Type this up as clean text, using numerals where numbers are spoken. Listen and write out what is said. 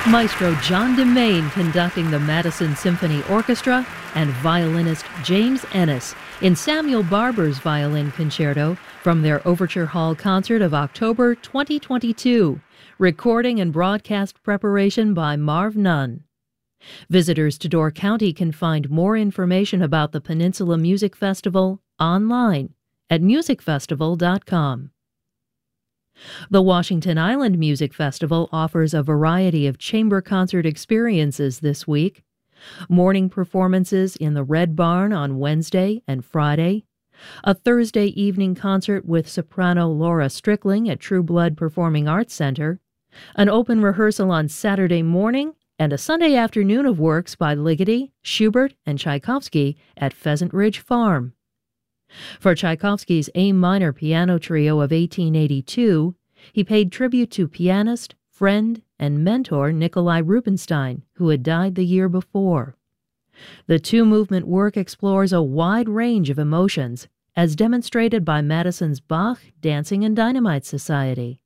Maestro John DeMaine conducting the Madison Symphony Orchestra and violinist James Ennis in Samuel Barber's Violin Concerto from their Overture Hall concert of October 2022. Recording and broadcast preparation by Marv Nunn. Visitors to Door County can find more information about the Peninsula Music Festival online at musicfestival.com. The Washington Island Music Festival offers a variety of chamber concert experiences this week. Morning performances in the Red Barn on Wednesday and Friday, a Thursday evening concert with soprano Laura Strickling at True Blood Performing Arts Center, an open rehearsal on Saturday morning, and a Sunday afternoon of works by Ligeti, Schubert, and Tchaikovsky at Pheasant Ridge Farm. For Tchaikovsky's A minor piano trio of 1882, he paid tribute to pianist, friend, and mentor Nikolai Rubinstein, who had died the year before. The two-movement work explores a wide range of emotions, as demonstrated by Madison's Bach, Dancing, and Dynamite Society.